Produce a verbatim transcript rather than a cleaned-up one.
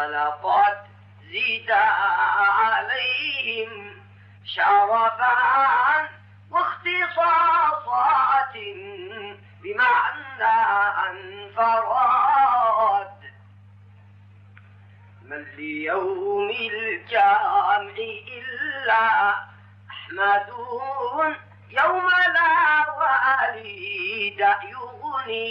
ولقد زيد عليهم شرفا واختصاصات بمعنى انفراد. من ليوم الجمع إلا أحمد يوم لا والد يغني